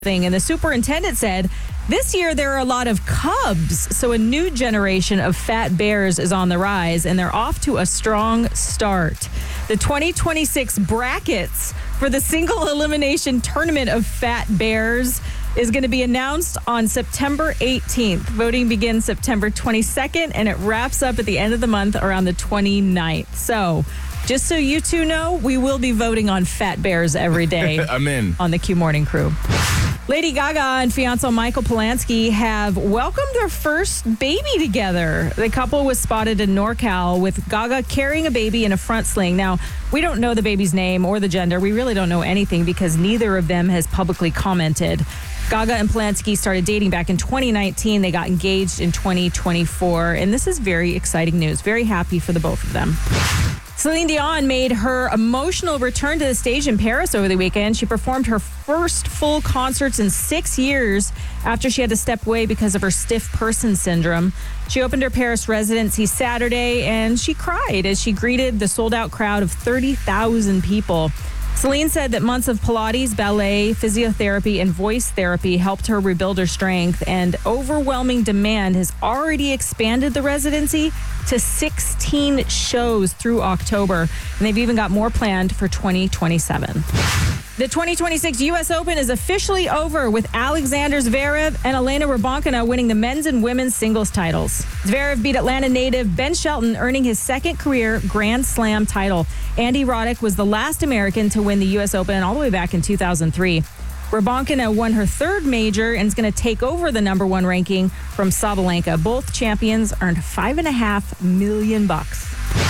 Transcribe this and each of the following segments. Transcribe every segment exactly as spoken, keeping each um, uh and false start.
thing. And the superintendent said this year there are a lot of cubs. So a new generation of fat bears is on the rise, and they're off to a strong start. The twenty twenty-six brackets for the single elimination tournament of fat bears is going to be announced on September eighteenth. Voting begins September twenty-second, and it wraps up at the end of the month around the twenty-ninth. So just so you two know, we will be voting on fat bears every day. I'm in. On the Q Morning Crew. Lady Gaga and fiancé Michael Polanski have welcomed their first baby together. The couple was spotted in NorCal with Gaga carrying a baby in a front sling. Now, we don't know the baby's name or the gender. We really don't know anything because neither of them has publicly commented. Gaga and Polanski started dating back in twenty nineteen. They got engaged in twenty twenty-four. And this is very exciting news. Very happy for the both of them. Celine Dion made her emotional return to the stage in Paris over the weekend. She performed her first full concerts in six years after she had to step away because of her stiff person syndrome. She opened her Paris residency Saturday, and she cried as she greeted the sold-out crowd of thirty thousand people. Celine said that months of Pilates, ballet, physiotherapy, and voice therapy helped her rebuild her strength, and overwhelming demand has already expanded the residency to sixteen shows through October, and they've even got more planned for twenty twenty-seven. The twenty twenty-six U S Open is officially over with Alexander Zverev and Elena Rybakina winning the men's and women's singles titles. Zverev beat Atlanta native Ben Shelton, earning his second career Grand Slam title. Andy Roddick was the last American to win the U S Open all the way back in two thousand three. Rybakina won her third major and is going to take over the number one ranking from Sabalenka. Both champions earned five and a half million bucks.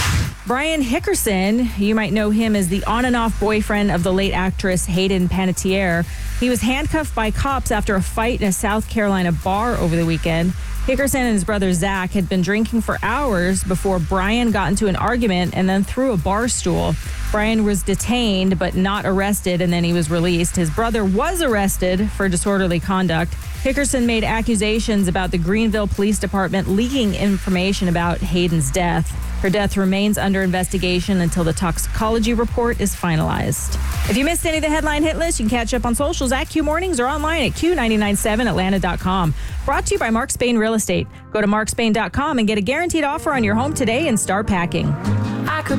Brian Hickerson, you might know him as the on and off boyfriend of the late actress Hayden Panettiere. He was handcuffed by cops after a fight in a South Carolina bar over the weekend. Hickerson and his brother Zach had been drinking for hours before Brian got into an argument and then threw a bar stool. Brian was detained but not arrested, and then he was released. His brother was arrested for disorderly conduct. Hickerson made accusations about the Greenville Police Department leaking information about Hayden's death. Her death remains under investigation until the toxicology report is finalized. If you missed any of the headline hit list, you can catch up on socials at Q Mornings or online at Q nine nine seven Atlanta dot com. Brought to you by Mark Spain Real Estate. Go to mark spain dot com and get a guaranteed offer on your home today and start packing.